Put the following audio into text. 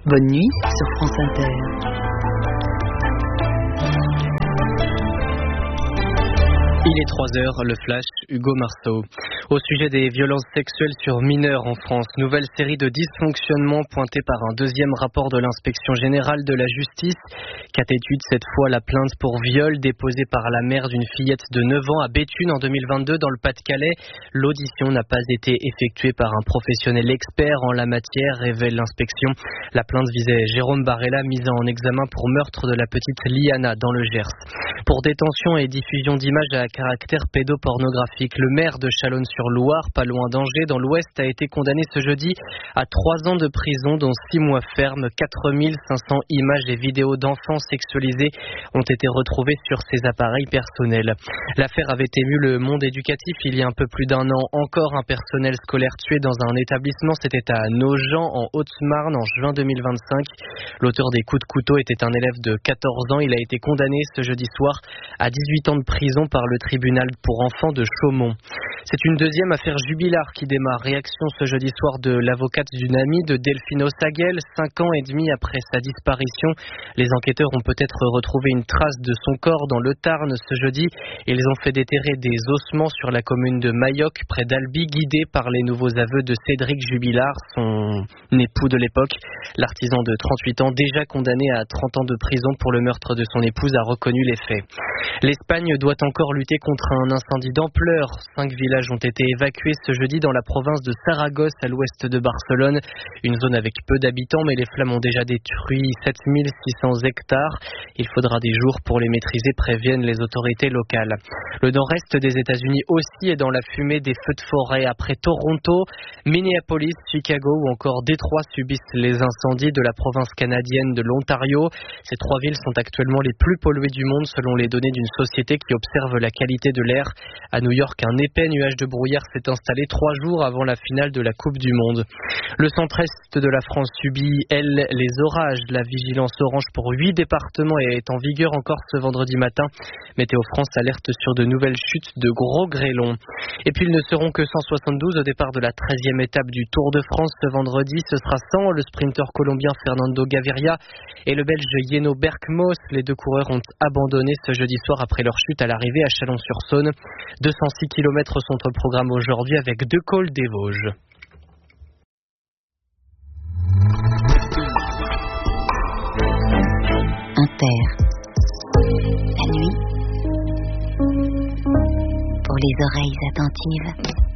Bonne nuit sur France Inter. Il est 3h, le flash, Hugo Marceau. Au sujet des violences sexuelles sur mineurs en France, nouvelle série de dysfonctionnements pointés par un deuxième rapport de l'inspection générale de la justice. Cas d'étude, cette fois la plainte pour viol déposée par la mère d'une fillette de 9 ans à Béthune en 2022 dans le Pas-de-Calais. L'audition n'a pas été effectuée par un professionnel expert en la matière, révèle l'inspection. La plainte visait Jérôme Barella, mis en examen pour meurtre de la petite Liana dans le Gers. Pour détention et diffusion d'images à caractère pédopornographique, le maire de Chalonnes-sur-Loire, pas loin d'Angers, dans l'Ouest, a été condamné ce jeudi à 3 ans de prison, dont 6 mois ferme. 4500 images et vidéos d'enfants sexualisés ont été retrouvées sur ses appareils personnels. L'affaire avait ému le monde éducatif il y a un peu plus d'un an. Encore un personnel scolaire tué dans un établissement, c'était à Nogent, en Haute-Marne, en juin 2025. L'auteur des coups de couteau était un élève de 14 ans. Il a été condamné ce jeudi soir à 18 ans de prison par le tribunal pour enfants de Chaumont. C'est une deuxième affaire Jubilard qui démarre. Réaction ce jeudi soir de l'avocate d'une amie de Delphine Ossaguel. 5 ans et demi après sa disparition, les enquêteurs ont peut-être retrouvé une trace de son corps dans le Tarn ce jeudi. Ils ont fait déterrer des ossements sur la commune de Mayoc, près d'Albi, guidés par les nouveaux aveux de Cédric Jubilard, son époux de l'époque. L'artisan de 38 ans, déjà condamné à 30 ans de prison pour le meurtre de son épouse, a reconnu les faits. L'Espagne doit encore lutter contre un incendie d'ampleur. 5 villages ont été évacués ce jeudi dans la province de Saragosse, à l'ouest de Barcelone. Une zone avec peu d'habitants, mais les flammes ont déjà détruit 7600 hectares. Il faudra des jours pour les maîtriser, préviennent les autorités locales. Le nord-est des États-Unis aussi est dans la fumée des feux de forêt. Après Toronto, Minneapolis, Chicago ou encore Détroit subissent les incendies de la province canadienne de l'Ontario. Ces 3 villes sont actuellement les plus polluées du monde selon les données d'une société qui observe la qualité de l'air. À New York, un épais nuage de brouillard s'est installé 3 jours avant la finale de la Coupe du Monde. Le centre-est de la France subit, les orages. La vigilance orange pour 8 départements est en vigueur encore ce vendredi matin. Météo France alerte sur de nouvelles chutes de gros grêlons. Et puis ils ne seront que 172 au départ de la 13e étape du Tour de France ce vendredi. Ce sera sans le sprinter colombien Fernando Gaviria et le belge Yeno Berkmos. Les 2 coureurs ont abandonné ce jeudi soir après leur chute à l'arrivée à Chalon-sur-Saône. 206 km sont au programme aujourd'hui avec 2 cols des Vosges. Inter. La nuit. Pour les oreilles attentives.